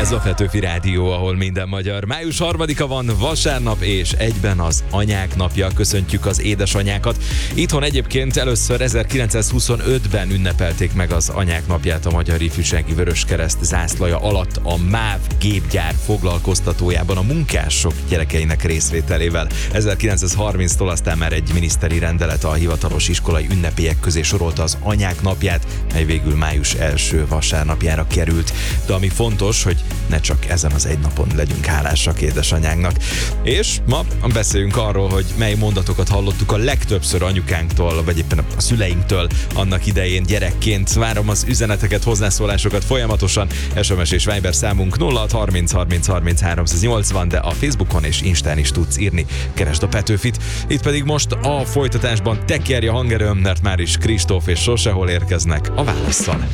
Ez a Petőfi Rádió, ahol minden magyar. Május 3-a van, vasárnap, és egyben az anyák napja. Köszöntjük az édesanyákat. Itthon egyébként először 1925-ben ünnepelték meg az anyák napját a Magyar Ifjúsági Vöröskereszt zászlaja alatt a MÁV gépgyár foglalkoztatójában a munkások gyerekeinek részvételével. 1930-tól aztán már egy miniszteri rendelet a hivatalos iskolai ünnepélyek közé sorolta az anyák napját, mely végül május 1. vasárnapjára került. De ami fontos, hogy ne csak ezen az egy napon legyünk hálásak édesanyánknak. És ma beszéljünk arról, hogy mely mondatokat hallottuk a legtöbbször anyukánktól, vagy éppen a szüleinktől annak idején gyerekként. Várom az üzeneteket, hozzászólásokat folyamatosan. SMS és Viber számunk 0630 30 30 380, de a Facebookon és Instán is tudsz írni. Keresd a Petőfit. Itt pedig most a folytatásban tekerj a hangerőm, mert már is Kristóf és Sosehol érkeznek a válasszal.